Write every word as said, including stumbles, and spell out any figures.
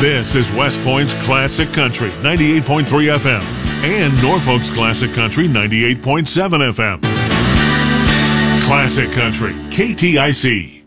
This is West Point's Classic Country, ninety-eight point three F M, and Norfolk's Classic Country, ninety-eight point seven F M. Classic Country, K T I C.